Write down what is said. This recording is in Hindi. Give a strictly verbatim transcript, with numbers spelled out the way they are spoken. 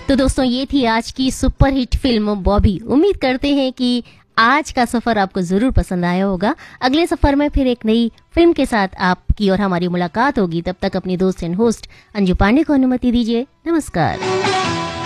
तो दोस्तों ये थी आज की सुपरहिट फिल्म बॉबी। उम्मीद करते हैं कि आज का सफर आपको जरूर पसंद आया होगा। अगले सफर में फिर एक नई फिल्म के साथ आपकी और हमारी मुलाकात होगी। तब तक अपनी दोस्त एंड होस्ट अंजू पांडे को अनुमति दीजिए। नमस्कार।